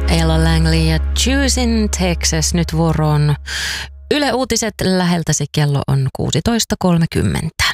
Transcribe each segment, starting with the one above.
Ella Langley ja Choosing Texas nyt vuoroon. Yle Uutiset läheltäsi, kello on 16.30.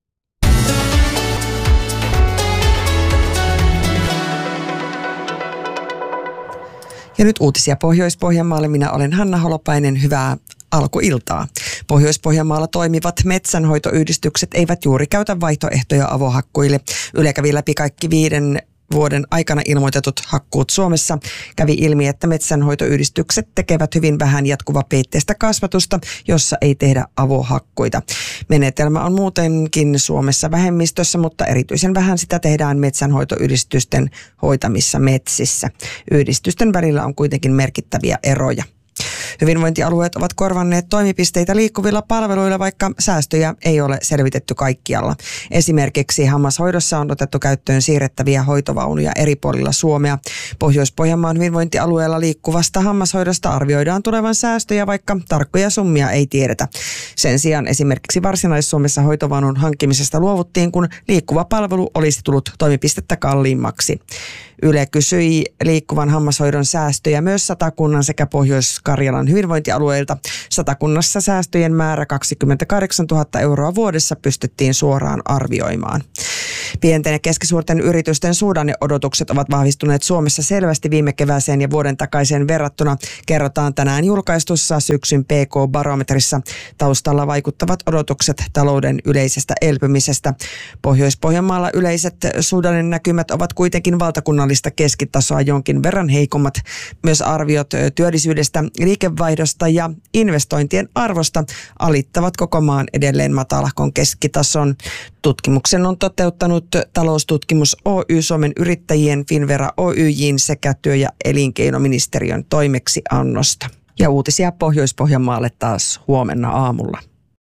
Ja nyt uutisia Pohjois-Pohjanmaalle. Minä olen Hanna Holopainen. Hyvää alkuiltaa. Pohjois-Pohjanmaalla toimivat metsänhoitoyhdistykset eivät juuri käytä vaihtoehtoja avohakkuille. Yle kävi läpi kaikki 5 vuoden aikana ilmoitetut hakkuut Suomessa. Kävi ilmi, että metsänhoitoyhdistykset tekevät hyvin vähän jatkuvapeitteistä kasvatusta, jossa ei tehdä avohakkuita. Menetelmä on muutenkin Suomessa vähemmistössä, mutta erityisen vähän sitä tehdään metsänhoitoyhdistysten hoitamissa metsissä. Yhdistysten välillä on kuitenkin merkittäviä eroja. Hyvinvointialueet ovat korvanneet toimipisteitä liikkuvilla palveluilla, vaikka säästöjä ei ole selvitetty kaikkialla. Esimerkiksi hammashoidossa on otettu käyttöön siirrettäviä hoitovaunuja eri puolilla Suomea. Pohjois-Pohjanmaan hyvinvointialueella liikkuvasta hammashoidosta arvioidaan tulevan säästöjä, vaikka tarkkoja summia ei tiedetä. Sen sijaan esimerkiksi Varsinais-Suomessa hoitovaunun hankkimisesta luovuttiin, kun liikkuva palvelu olisi tullut toimipistettä kalliimmaksi. Yle kysyi liikkuvan hammashoidon säästöjä myös Satakunnan sekä Pohjois-Karjalan hyvinvointialueilta. Satakunnassa säästöjen määrä 28 000 euroa vuodessa pystyttiin suoraan arvioimaan. Pienten ja keskisuurten yritysten suhdanneodotukset ovat vahvistuneet Suomessa selvästi viime kevääseen ja vuoden takaiseen verrattuna, kerrotaan tänään julkaistussa syksyn PK-barometrissa. Taustalla vaikuttavat odotukset talouden yleisestä elpymisestä. Pohjois-Pohjanmaalla yleiset suhdannenäkymät ovat kuitenkin valtakunnallista keskitasoa jonkin verran heikommat. Myös arviot työllisyydestä, liikevaihdosta ja investointien arvosta alittavat koko maan edelleen matalahkon keskitason. Tutkimuksen on toteuttanut Taloustutkimus Oy, Suomen Yrittäjien, Finnvera Oyj:n sekä työ- ja elinkeinoministeriön toimeksiannosta. Ja uutisia Pohjois-Pohjanmaalle taas huomenna aamulla.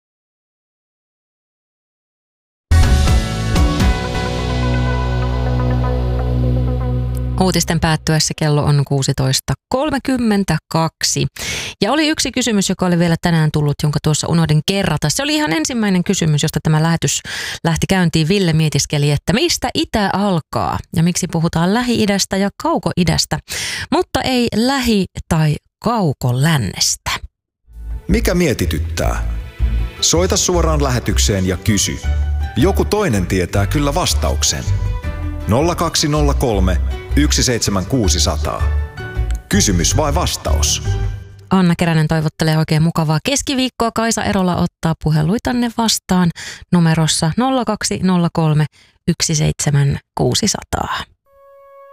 Uutisten päättyessä kello on 16.32. Ja oli yksi kysymys, joka oli vielä tänään tullut, jonka tuossa unohdin kerrata. Se oli ihan ensimmäinen kysymys, josta tämä lähetys lähti käyntiin. Ville mietiskeli, että mistä itä alkaa ja miksi puhutaan Lähi-idästä ja Kauko-idästä, mutta ei Lähi- tai Kauko-lännestä. Mikä mietityttää? Soita suoraan lähetykseen ja kysy. Joku toinen tietää kyllä vastauksen. 0203 17600. Kysymys vai vastaus? Anna Keränen toivottelee oikein mukavaa keskiviikkoa. Kaisa Erola ottaa puheluitanne vastaan numerossa 0203 17600.